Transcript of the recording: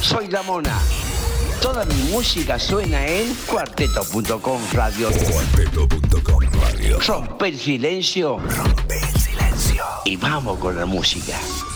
Soy La Mona. Toda mi música suena en cuarteto.com radio. Cuarteto.com radio. Rompe el silencio. Rompe el silencio. Y vamos con la música.